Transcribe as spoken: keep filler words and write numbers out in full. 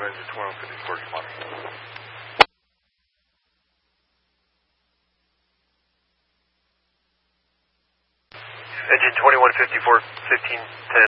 engine twenty-one fifty-four, come on. Engine twenty-one fifty-four, fifteen ten